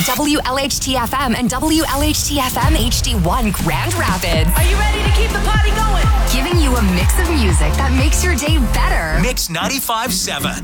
WLHT-FM and WLHT-FM HD1 Grand Rapids. Are you ready to keep the party going? Giving you a mix of music that makes your day better. Mix 95.7.